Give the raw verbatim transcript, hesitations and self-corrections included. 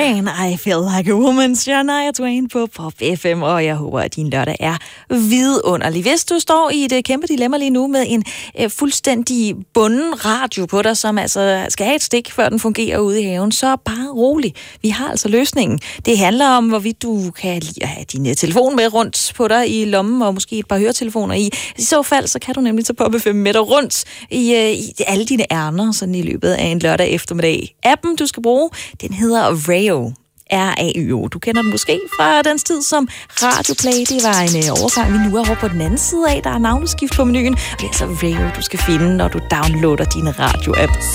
Twain, I Feel Like a Woman, Shania Twain på Pop F M, og jeg håber, at din lørdag er vidunderlig. Hvis du står i et kæmpe dilemma lige nu med en uh, fuldstændig bunden radio på dig, som altså skal have et stik, før den fungerer ude i haven, så bare rolig. Vi har altså løsningen. Det handler om, hvorvidt du kan lide at have din telefon med rundt på dig i lommen, og måske et par høretelefoner i. I så fald, så kan du nemlig tage Pop F M med dig rundt i, uh, i alle dine ærner, sådan i løbet af en lørdag eftermiddag. Appen, du skal bruge, den hedder Rayo. R A Y O. Du kender den måske fra den tid som Radioplay. Det var en øh, overgang, vi nu er over på den anden side af. Der er navneskift på menuen. Og det er altså Rayo, du skal finde, når du downloader din radio-app.